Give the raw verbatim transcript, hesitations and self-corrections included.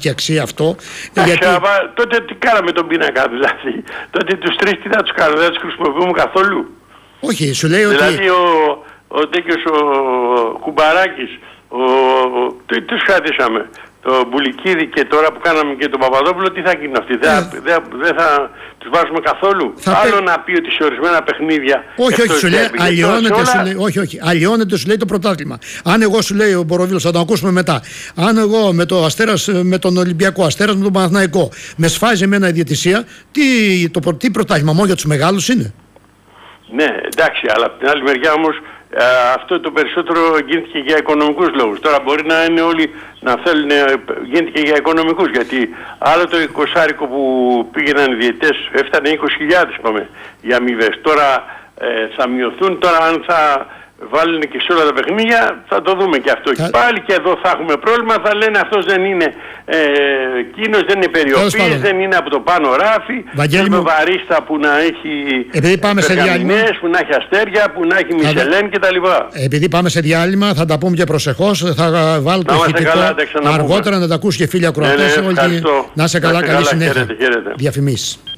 υπάρχει αξία αυτό. Άχι, γιατί... άμα, τότε τι κάναμε τον πίνακα, δηλαδή. Τότε τους τρεις τι θα τους κάνουμε, δεν θα τους χρησιμοποιούμε καθόλου. Όχι, σου λέει δηλαδή, ότι... Δηλαδή ο, ο τέτοιος ο Κουμπαράκης, ο, ο, το, τους κρατήσαμε. Το Μπουλικίδη και τώρα που κάναμε και τον Παπαδόπουλο, τι θα γίνει αυτοί, δεν Ε, δε, δε θα τους βάζουμε καθόλου. Θα Άλλο πέ... να πει ότι σε ορισμένα παιχνίδια... Όχι, όχι, σου λέει, αλλοιώνεται, όλα... σου λέει, όχι, όχι, αλλοιώνεται, σου λέει το πρωτάθλημα. Αν εγώ, σου λέει ο Μποροβίλος, θα το ακούσουμε μετά, αν εγώ με, το Αστέρας, με τον Ολυμπιακό, Αστέρας με τον Παναθηναϊκό, με σφάζει εμένα η διαιτησία, τι, το, τι πρωτάθλημα, μόνο για τους μεγάλους είναι. Ναι, εντάξει, αλλά από την άλλη μεριά όμως ε, αυτό το περισσότερο γίνεται για οικονομικούς λόγους. Τώρα μπορεί να είναι όλοι να θέλουν, γίνεται και για οικονομικούς, γιατί άλλο το εικοσάρικο που πήγαιναν οι διαιτητές έφτανε είκοσι χιλιάδες είπαμε για αμοιβές. Τώρα ε, θα μειωθούν, τώρα αν θα βάλουν και σε όλα τα παιχνίδια θα το δούμε και αυτό. Και πάλι και εδώ θα έχουμε πρόβλημα, θα λένε αυτός δεν είναι ε, εκείνος, δεν είναι περιοπής, δεν είναι από το πάνω ράφι, δεν είναι βαρίστα που να έχει περγαμηνές, που να έχει αστέρια, που να έχει Μισελέν κτλ. Επειδή πάμε σε διάλειμμα θα τα πούμε και προσεχώς, θα βάλω το ηχητικό αργότερα να τα ακούσει και φίλοι ακροατές. Ναι, ναι, να σε καλά, καλή συνέχεια. Χαίρετε, χαίρετε. Διαφημίσεις.